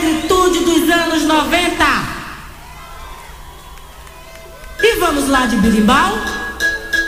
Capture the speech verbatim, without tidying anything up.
plenitude dos anos noventa. E vamos lá de birimbau?